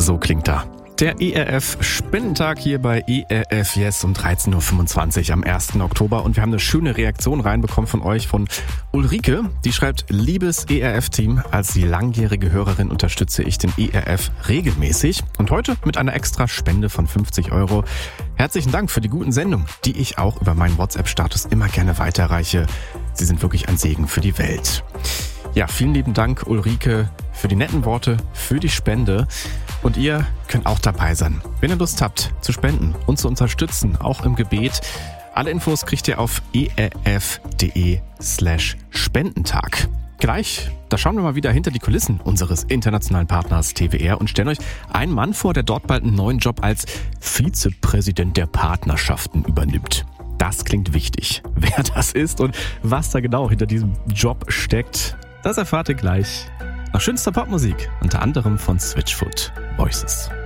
So klingt er. Der ERF-Spendentag hier bei ERF Yes um 13.25 Uhr am 1. Oktober. Und wir haben eine schöne Reaktion reinbekommen von euch, von Ulrike. Die schreibt: Liebes ERF-Team, als die langjährige Hörerin unterstütze ich den ERF regelmäßig. Und heute mit einer extra Spende von 50 Euro. Herzlichen Dank für die guten Sendungen, die ich auch über meinen WhatsApp-Status immer gerne weiterreiche. Sie sind wirklich ein Segen für die Welt. Ja, vielen lieben Dank, Ulrike, für die netten Worte, für die Spende. Und ihr könnt auch dabei sein, wenn ihr Lust habt, zu spenden und zu unterstützen, auch im Gebet. Alle Infos kriegt ihr auf erf.de/Spendentag. Gleich, da schauen wir mal wieder hinter die Kulissen unseres internationalen Partners TWR und stellen euch einen Mann vor, der dort bald einen neuen Job als Vizepräsident der Partnerschaften übernimmt. Das klingt wichtig. Wer das ist und was da genau hinter diesem Job steckt, das erfahrt ihr gleich. Nach schönster Popmusik, unter anderem von Switchfoot Voices.